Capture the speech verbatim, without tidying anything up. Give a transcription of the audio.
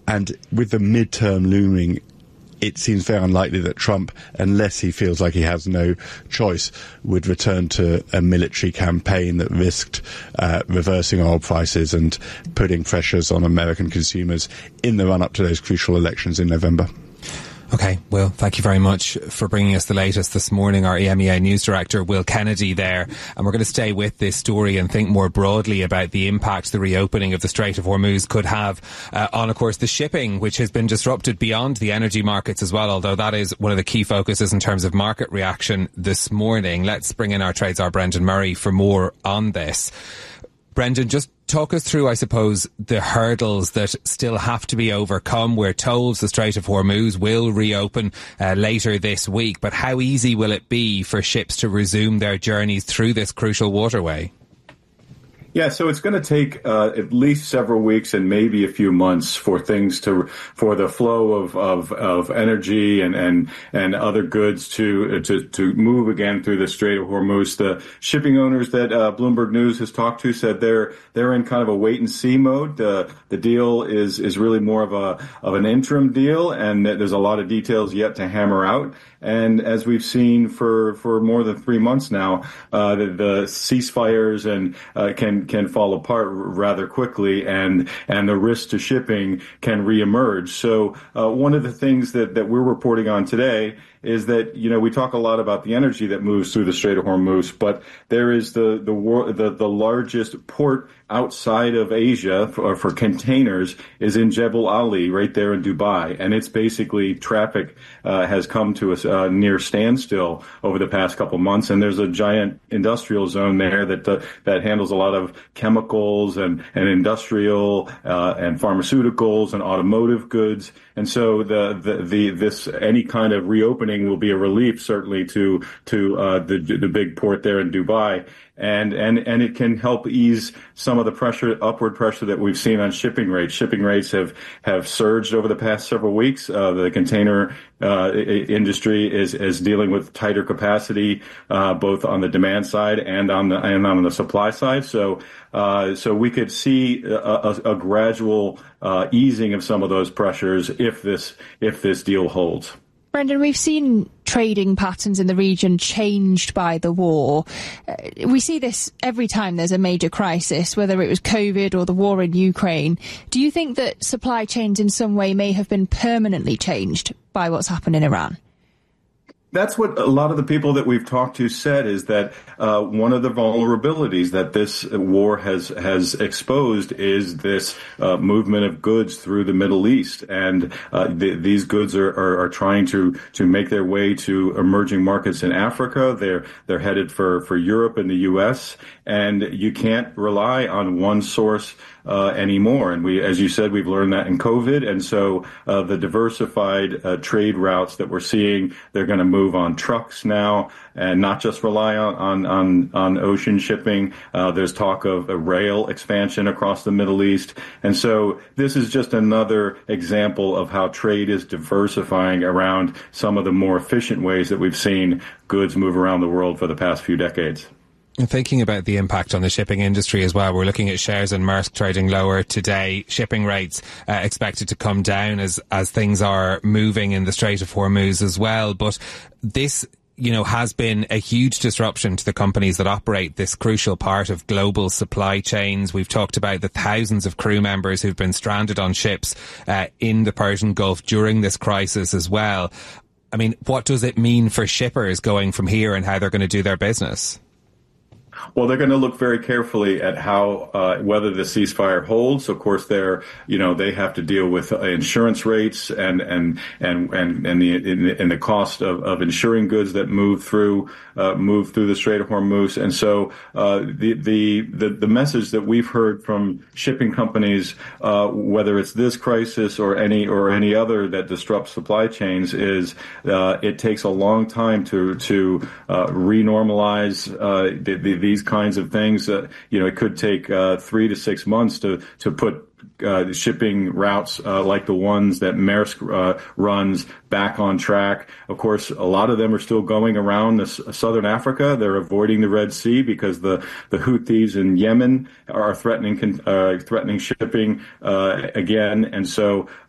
And with the midterm looming, it seems very unlikely that Trump, unless he feels like he has no choice, would return to a military campaign that risked uh, reversing oil prices and putting pressures on American consumers in the run-up to those crucial elections in November. Okay, Will, thank you very much for bringing us the latest this morning. Our E M E A News Director, Will Kennedy, there. And we're going to stay with this story and think more broadly about the impact the reopening of the Strait of Hormuz could have uh, on, of course, the shipping, which has been disrupted beyond the energy markets as well, although that is one of the key focuses in terms of market reaction this morning. Let's bring in our trades czar, Brendan Murray, for more on this. Brendan, just talk us through, I suppose, the hurdles that still have to be overcome. We're told the Strait of Hormuz will reopen uh, later this week, but how easy will it be for ships to resume their journeys through this crucial waterway? Yeah, so it's going to take uh, at least several weeks and maybe a few months for things to, for the flow of of, of energy and, and and other goods to to to move again through the Strait of Hormuz. The shipping owners that uh, Bloomberg News has talked to said they're they're in kind of a wait and see mode. The the deal is is really more of a of an interim deal, and there's a lot of details yet to hammer out. And as we've seen for, for more than three months now, uh, the, the ceasefires and uh, can can fall apart rather quickly, and and the risk to shipping can reemerge. So uh, one of the things that, that we're reporting on today is that, you know, we talk a lot about the energy that moves through the Strait of Hormuz, but there is the the wor- the, the largest port outside of Asia for, for containers is in Jebel Ali, right there in Dubai, and it's basically traffic uh, has come to a uh, near standstill over the past couple months, and there's a giant industrial zone there that uh, that handles a lot of chemicals and and industrial uh, and pharmaceuticals and automotive goods, and so the the, the this any kind of reopening will be a relief, certainly, to to uh, the the big port there in Dubai, and and and it can help ease some of the pressure, upward pressure that we've seen on shipping rates. Shipping rates have have surged over the past several weeks. Uh, the container uh, industry is is dealing with tighter capacity, uh, both on the demand side and on the and on the supply side. So uh, so we could see a, a, a gradual uh, easing of some of those pressures if this if this deal holds. Brendan, we've seen trading patterns in the region changed by the war. Uh, we see this every time there's a major crisis, whether it was COVID or the war in Ukraine. Do you think that supply chains in some way may have been permanently changed by what's happened in Iran? That's what a lot of the people that we've talked to said, is that uh, one of the vulnerabilities that this war has has exposed is this uh, movement of goods through the Middle East, and uh, th- these goods are, are, are trying to to make their way to emerging markets in Africa. They're they're headed for, for Europe and the U S, and you can't rely on one source uh, anymore. And we, as you said, we've learned that in COVID, and so uh, the diversified uh, trade routes that we're seeing, they're going to move move on trucks now and not just rely on, on, on, on ocean shipping. Uh, there's talk of a rail expansion across the Middle East. And so this is just another example of how trade is diversifying around some of the more efficient ways that we've seen goods move around the world for the past few decades. Thinking about the impact on the shipping industry as well, we're looking at shares in Maersk trading lower today. Shipping rates uh, expected to come down as as things are moving in the Strait of Hormuz as well. But this, you know, has been a huge disruption to the companies that operate this crucial part of global supply chains. We've talked about the thousands of crew members who've been stranded on ships uh, in the Persian Gulf during this crisis as well. I mean, what does it mean for shippers going from here and how they're going to do their business? Well, they're going to look very carefully at how, uh, whether the ceasefire holds. Of course, they're, you know, they have to deal with uh, insurance rates and, and, and, and, and the, and the cost of, of insuring goods that move through, uh, move through the Strait of Hormuz. And so, uh, the, the, the, the message that we've heard from shipping companies, uh, whether it's this crisis or any, or any other that disrupts supply chains, is, uh, it takes a long time to, to, uh, renormalize, uh, the, the these kinds of things. Uh, you know, it could take uh, three to six months to to put uh, shipping routes uh, like the ones that Maersk uh, runs back on track. Of course, a lot of them are still going around the s- southern Africa. They're avoiding the Red Sea because the, the Houthis in Yemen are threatening uh, threatening shipping uh, again, and so.